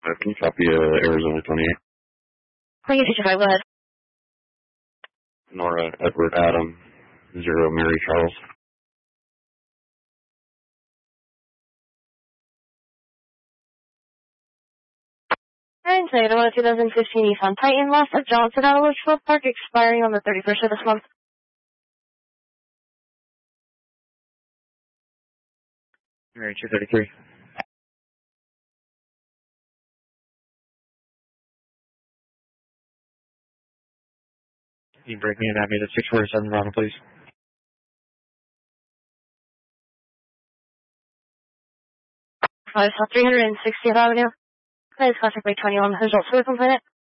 Can you copy Arizona 28? Thank you, teacher 5, go ahead. Nora, Edward, Adam, 0, Mary, Charles. And so, the 2015 Nissan Titan lost at Johnson out of Litchfield Park, expiring on the 31st of this month. Mary 233. You can break me and add me to 647 Ronald, please. 5 South 360th Avenue. That is contact by 21. Results for the complainant.